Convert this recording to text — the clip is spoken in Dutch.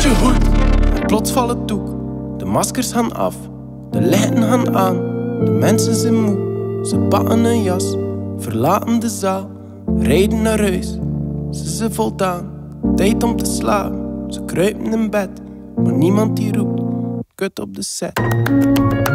je hoed. En plots valt het doek. De maskers gaan af. De lichten gaan aan. De mensen zijn moe. Ze pakken een jas. Verlaten de zaal. Rijden naar huis. Ze zijn voldaan. Tijd om te slapen. Ze kruipen in bed. Maar niemand die roept. Kut op de set.